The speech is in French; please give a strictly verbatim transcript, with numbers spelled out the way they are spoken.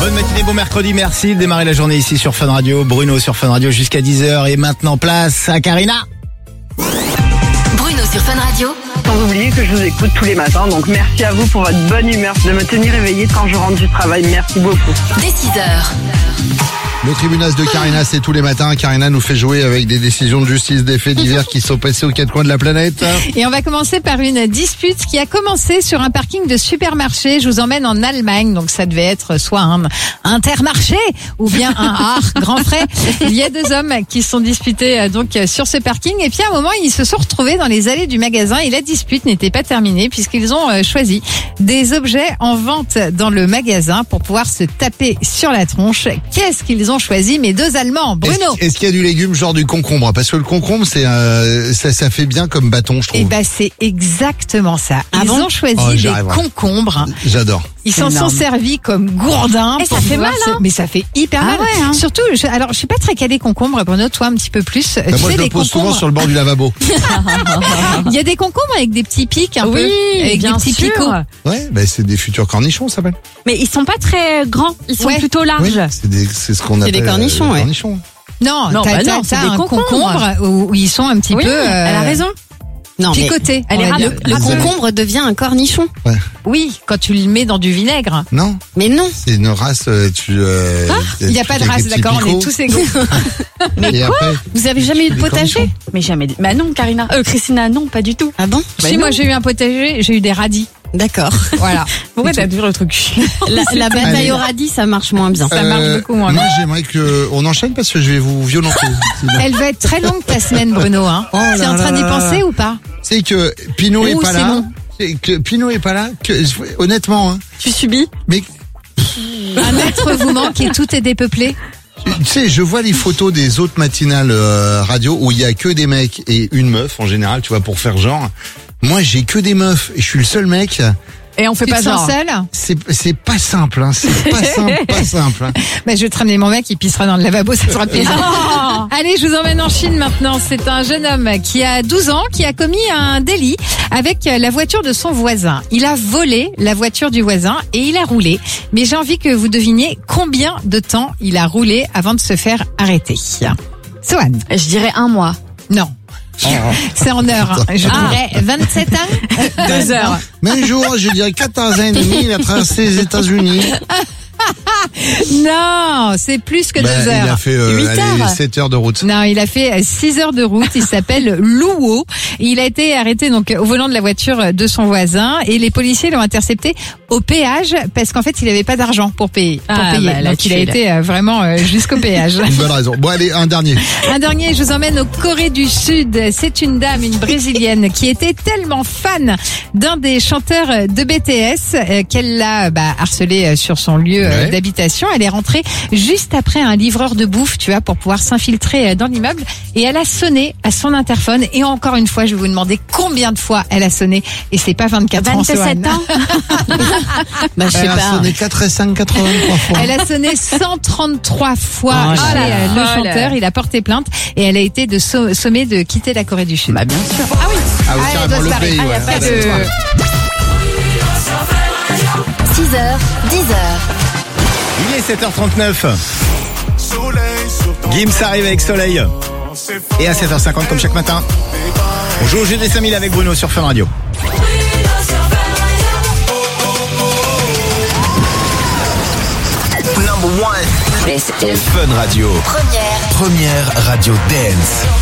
Bonne matinée, bon mercredi, merci de démarrer la journée ici sur Fun Radio. Bruno sur Fun Radio jusqu'à dix heures et maintenant place à Karina. Bruno sur Fun Radio. Sans oublier que je vous écoute tous les matins, donc merci à vous pour votre bonne humeur, de me tenir éveillée quand je rentre du travail. Merci beaucoup. Dès six heures. Le tribunal de Karina, c'est tous les matins. Karina nous fait jouer avec des décisions de justice, des faits divers qui sont passés aux quatre coins de la planète. Et on va commencer par une dispute qui a commencé sur un parking de supermarché. Je vous emmène en Allemagne, donc ça devait être soit un Intermarché ou bien un art grand frais. Il y a deux hommes qui se sont disputés donc sur ce parking et puis à un moment ils se sont retrouvés dans les allées du magasin et la dispute n'était pas terminée puisqu'ils ont choisi des objets en vente dans le magasin pour pouvoir se taper sur la tronche. Qu'est-ce qu'ils ont choisi, mes deux Allemands, Bruno? Est-ce, est-ce qu'il y a du légume genre du concombre? Parce que le concombre, c'est euh, ça, ça fait bien comme bâton, je trouve. Eh ben c'est exactement ça. Ah Ils bon ont choisi oh, des concombres. J'adore. Ils s'en sont servis comme gourdins. Et ça fait mal, hein. Mais ça fait hyper Ah mal. ouais, hein. Surtout, je, alors je suis pas très calée concombre, Bruno, toi un petit peu plus. Bah, tu moi, sais, je le les pose souvent concombres. sur le bord du lavabo. Il y a des concombres avec des petits pics un Oui, peu, avec bien des petits sûr. picots. Ouais, bah, c'est des futurs cornichons, ça s'appelle. Mais ils sont pas très grands, ils sont Ouais. plutôt larges. Oui, c'est, des, c'est ce qu'on C'est appelle des cornichons, euh, des ouais. cornichons. Non, Non, t'as, bah t'as- non, c'est t'as des un concombres. concombre où ils sont un petit Oui, peu euh, elle a raison. Non, mais picotés. elle on est va rare- dire. le Ah, concombre devient un cornichon. Oui, quand tu le mets dans du vinaigre. Non, Mais non. c'est une race. euh, Tu. Euh, Il n'y a pas de race, d'accord, on est tous égaux. Mais quoi Vous avez jamais eu de Des potager? cornichons. Mais jamais. Bah non, Karina. Euh, Christina, non, pas du tout. Ah bon? Si moi j'ai eu un potager, j'ai eu des radis. D'accord. Voilà. Pourquoi t'as toujours le truc chiant? La, la bataille Allez. au radis, ça marche moins bien. Ça marche beaucoup moins Moi, bien. j'aimerais que on enchaîne parce que je vais vous violenter. sinon. Elle va être très longue ta semaine, Bruno. Hein. Oh là T'es en train là d'y là. penser ou pas? C'est que Pinot est Ouh, pas c'est là. long. C'est que Pinot est pas là. Que honnêtement, hein, Tu subis? mais Un être vous manque et tout est dépeuplé. tu sais, je vois les photos des autres matinales euh, radio où il y a que des mecs et une meuf en général, tu vois, pour faire genre. Moi, j'ai que des meufs et je suis le seul mec. Et on fait Tu pas te sens genre. seul? C'est c'est pas simple, hein. C'est pas simple, pas simple. Hein. Bah, je vais te ramener mon mec, il pissera dans le lavabo, ça fera plaisir. Allez, je vous emmène en Chine maintenant. C'est un jeune homme qui a douze ans, qui a commis un délit avec la voiture de son voisin. Il a volé la voiture du voisin et il a roulé. Mais j'ai envie que vous deviniez combien de temps il a roulé avant de se faire arrêter. Sohan. Je dirais un mois. Non. C'est en heures. hein. Je dirais vingt-sept ans. Deux heures. Même jour, je dirais quatorze ans et demi, il a traversé les États-Unis. Non, c'est plus que Ben, deux heures. il a fait euh, Huit allez, heures. sept heures de route. Non, il a fait six heures de route. Il s'appelle Luo. Il a été arrêté donc au volant de la voiture de son voisin et les policiers l'ont intercepté au péage parce qu'en fait il avait pas d'argent pour payer. Pour Ah, payer. bah, là, donc il a tu es, là. été euh, vraiment euh, jusqu'au péage. Une bonne raison. Bon, allez, un dernier. Un dernier, je vous emmène au Corée du Sud. C'est une dame, une brésilienne, qui était tellement fan d'un des chanteurs de B T S euh, qu'elle l'a bah, harcelé euh, sur son lieu euh, Ouais. d'habitation. Elle est rentrée juste après un livreur de bouffe, tu vois, pour pouvoir s'infiltrer euh, dans l'immeuble. Et elle a sonné à son interphone. Et encore une fois, je vais vous demander combien de fois elle a sonné. Et c'est pas vingt-quatre ans, vingt-sept Sohan. ans. Bah, je sais Elle a pas. sonné quatre et cinq, quatre-vingt-trois fois. Elle a sonné cent trente-trois fois Oh là chez là. euh, le Oh là. chanteur. Il a porté plainte et elle a été de so- sommée de quitter la Corée du Sud. Bah bien sûr. Ah oui, Ah, elle carrément, doit se le barrer. pays, Ah, y a ouais. pas Ah, de- d'accord. six heures, dix heures. Il est sept heures trente-neuf. Gims arrive avec Soleil. Et à sept heures cinquante comme chaque matin, on joue au jeu des cinq mille avec Bruno sur Fun Radio. Number one. This is Fun Radio. première. Première radio dance.